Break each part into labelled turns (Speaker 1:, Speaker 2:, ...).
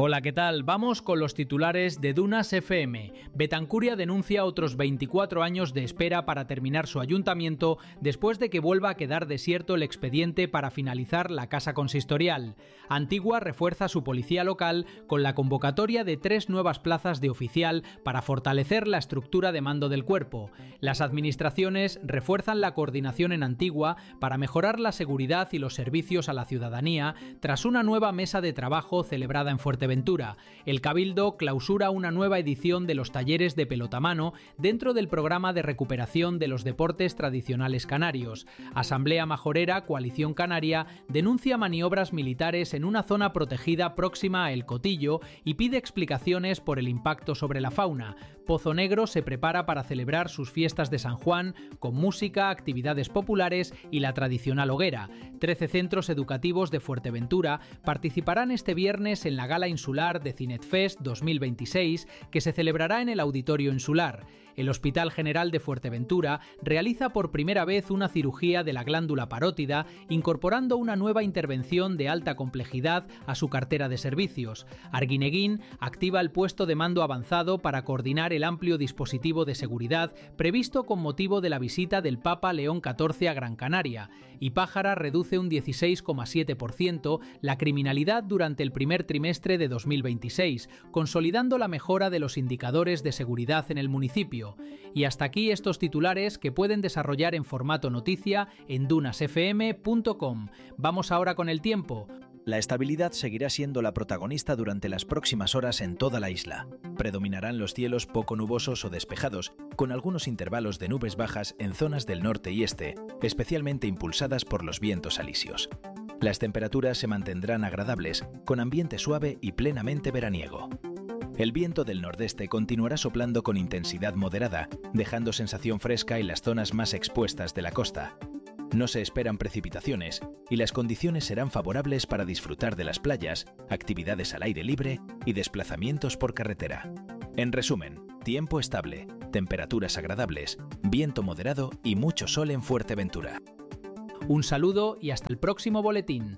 Speaker 1: Hola, ¿qué tal? Vamos con los titulares de Dunas FM. Betancuria denuncia otros 24 años de espera para terminar su ayuntamiento después de que vuelva a quedar desierto el expediente para finalizar la casa consistorial. Antigua refuerza su policía local con la convocatoria de 3 nuevas plazas de oficial para fortalecer la estructura de mando del cuerpo. Las administraciones refuerzan la coordinación en Antigua para mejorar la seguridad y los servicios a la ciudadanía tras una nueva mesa de trabajo celebrada en Fuerteventura. El Cabildo clausura una nueva edición de los talleres de pelotamano dentro del programa de recuperación de los deportes tradicionales canarios. Asamblea Majorera, Coalición Canaria, denuncia maniobras militares en una zona protegida próxima a El Cotillo y pide explicaciones por el impacto sobre la fauna. Pozo Negro se prepara para celebrar sus fiestas de San Juan con música, actividades populares y la tradicional hoguera. 13 centros educativos de Fuerteventura participarán este viernes en la gala insular de Cinetfest 2026 que se celebrará en el Auditorio Insular. El Hospital General de Fuerteventura realiza por primera vez una cirugía de la glándula parótida, incorporando una nueva intervención de alta complejidad a su cartera de servicios. Arguineguín activa el puesto de mando avanzado para coordinar el amplio dispositivo de seguridad previsto con motivo de la visita del Papa León XIV a Gran Canaria. Y Pájara reduce un 16,7% la criminalidad durante el primer trimestre de 2026, consolidando la mejora de los indicadores de seguridad en el municipio. Y hasta aquí estos titulares que pueden desarrollar en formato noticia en dunasfm.com. Vamos ahora con el tiempo.
Speaker 2: La estabilidad seguirá siendo la protagonista durante las próximas horas en toda la isla. Predominarán los cielos poco nubosos o despejados, con algunos intervalos de nubes bajas en zonas del norte y este, especialmente impulsadas por los vientos alisios. Las temperaturas se mantendrán agradables, con ambiente suave y plenamente veraniego. El viento del nordeste continuará soplando con intensidad moderada, dejando sensación fresca en las zonas más expuestas de la costa. No se esperan precipitaciones y las condiciones serán favorables para disfrutar de las playas, actividades al aire libre y desplazamientos por carretera. En resumen, tiempo estable, temperaturas agradables, viento moderado y mucho sol en Fuerteventura.
Speaker 1: Un saludo y hasta el próximo boletín.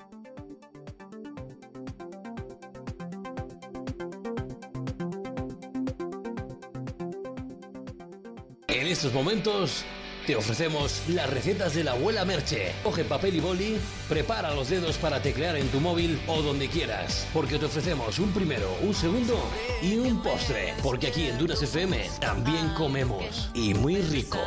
Speaker 3: En estos momentos te ofrecemos las recetas de la abuela Merche. Coge papel y boli, prepara los dedos para teclear en tu móvil o donde quieras, porque te ofrecemos un primero, un segundo y un postre, porque aquí en Dunas FM también comemos, y muy rico.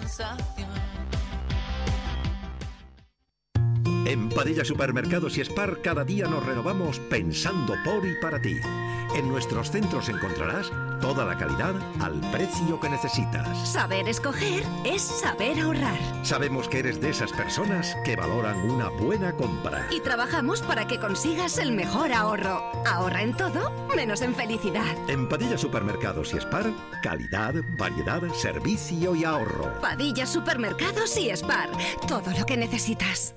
Speaker 4: En Padilla Supermercados y Spar cada día nos renovamos pensando por y para ti. En nuestros centros encontrarás toda la calidad al precio que necesitas.
Speaker 5: Saber escoger es saber ahorrar.
Speaker 4: Sabemos que eres de esas personas que valoran una buena compra.
Speaker 5: Y trabajamos para que consigas el mejor ahorro. Ahorra en todo, menos en felicidad.
Speaker 4: En Padilla Supermercados y Spar, calidad, variedad, servicio y ahorro.
Speaker 5: Padilla Supermercados y Spar, todo lo que necesitas.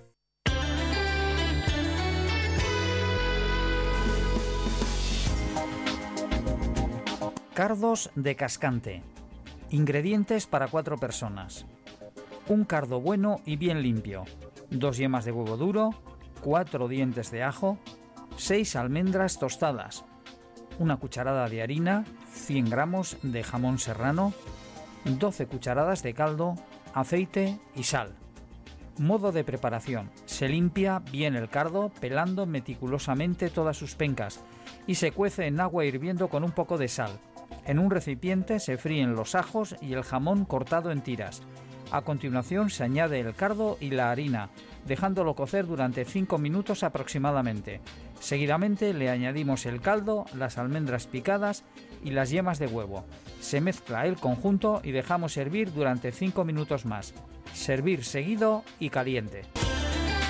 Speaker 6: Cardos de cascante. Ingredientes para 4 personas. Un cardo bueno y bien limpio. 2 yemas de huevo duro. 4 dientes de ajo. 6 almendras tostadas. 1 cucharada de harina. 100 gramos de jamón serrano. 12 cucharadas de caldo. Aceite y sal. Modo de preparación. Se limpia bien el cardo pelando meticulosamente todas sus pencas y se cuece en agua hirviendo con un poco de sal. En un recipiente se fríen los ajos y el jamón cortado en tiras. A continuación se añade el cardo y la harina, dejándolo cocer durante 5 minutos aproximadamente. Seguidamente le añadimos el caldo, las almendras picadas y las yemas de huevo. Se mezcla el conjunto y dejamos hervir durante 5 minutos más. Servir seguido y caliente.